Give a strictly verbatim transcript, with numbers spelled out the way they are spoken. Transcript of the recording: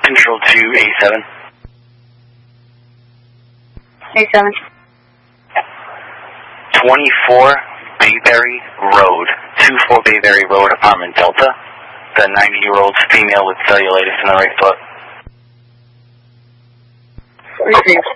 Control to A seven. A seven. twenty-four Bayberry Road. two four Bayberry Road, apartment Delta. The ninety-year-old female with cellulitis in the right foot. Received.